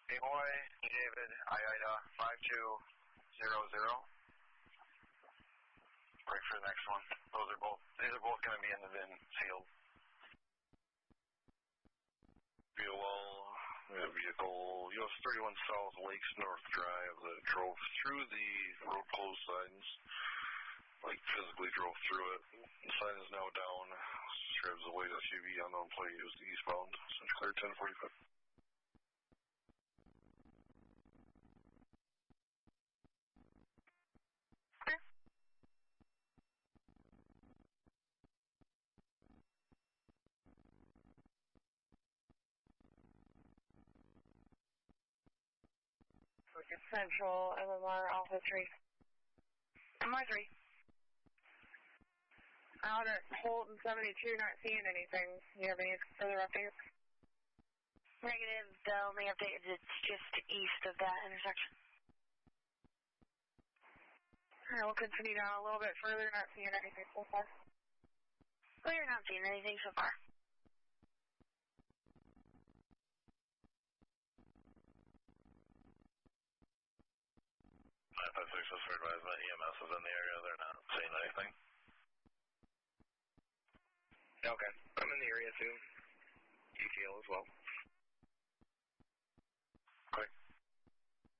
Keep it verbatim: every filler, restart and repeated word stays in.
Ahoy, David, I-Ida, five two zero zero. Break for the next one. Those are both, these are both going to be in the VIN field. B O L, we have vehicle U S thirty-one South Lakes North Drive that drove through the road closed signs, like physically drove through it. The sign is now down. Drives the white S U V, unknown plate, is eastbound. Since clear ten forty-five. Central, M M R, Alpha three. M R three. Out at Holton seventy-two, not seeing anything. Do you have any further updates? Negative. The only update is it's just east of that intersection. Alright, we'll continue down a little bit further, not seeing anything so far. We're not seeing anything so far. nine five six is for advisement. E M S is in the area. They're not seeing anything. Okay. I'm in the area too. E T L as well.